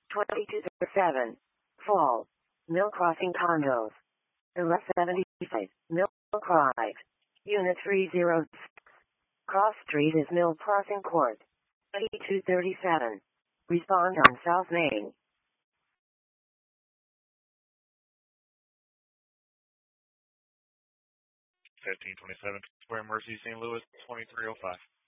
2237. Fall. Mill Crossing Condos. 1175. Mill Drive. Unit 306. Cross Street is Mill Crossing Court. 2237. Respond on South Main. 1527 Square, Mercy, St. Louis, 2305.